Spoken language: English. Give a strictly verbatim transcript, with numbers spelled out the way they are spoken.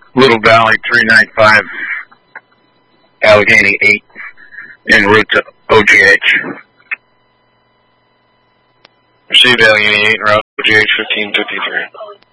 Little Valley three nine five, Allegheny eight, en route to O G H. Received Allegheny eight, route O G H fifteen fifty-three.